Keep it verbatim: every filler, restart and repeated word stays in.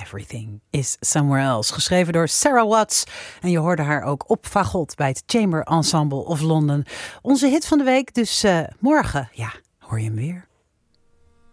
Everything is Somewhere Else. Geschreven door Sarah Watts. En je hoorde haar ook op fagot bij het Chamber Ensemble of London. Onze hit van de week, dus uh, morgen, ja, hoor je hem weer.